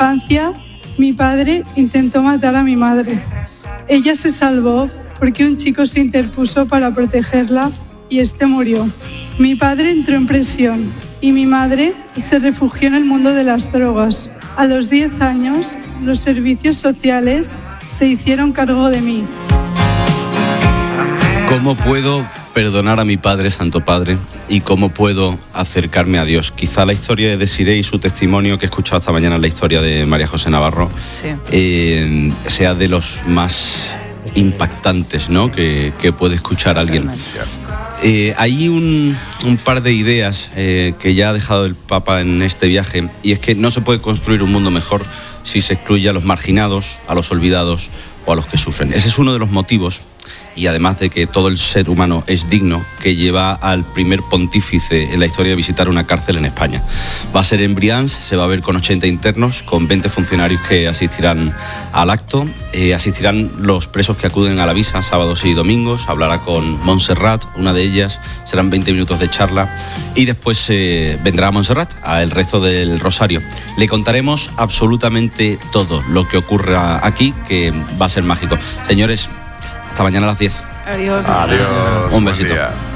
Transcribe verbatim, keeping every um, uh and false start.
infancia, mi padre intentó matar a mi madre. Ella se salvó porque un chico se interpuso para protegerla y este murió. Mi padre entró en prisión y mi madre se refugió en el mundo de las drogas. A los diez años, los servicios sociales se hicieron cargo de mí. ¿Cómo puedo perdonar a mi padre, Santo Padre? ¿Y cómo puedo acercarme a Dios? Quizá la historia de Desiree y su testimonio que he escuchado esta mañana, la historia de María José Navarro, sí. eh, sea de los más impactantes, ¿no? Sí. que, que puede escuchar alguien. Eh, hay un, un par de ideas eh, que ya ha dejado el Papa en este viaje, y es que no se puede construir un mundo mejor si se excluye a los marginados, a los olvidados o a los que sufren. Ese es uno de los motivos, y además de que todo el ser humano es digno, que lleva al primer pontífice en la historia a visitar una cárcel en España. Va a ser en Brians, se va a ver con ochenta internos, con veinte funcionarios que asistirán al acto, eh, asistirán los presos que acuden a la visa sábados y domingos, hablará con Montserrat, una de ellas, serán veinte minutos de charla, y después eh, vendrá a Montserrat, al rezo del Rosario. Le contaremos absolutamente todo lo que ocurra aquí, que va a ser mágico. Señores, hasta mañana a las diez. Adiós. Adiós. Un besito. Buen día.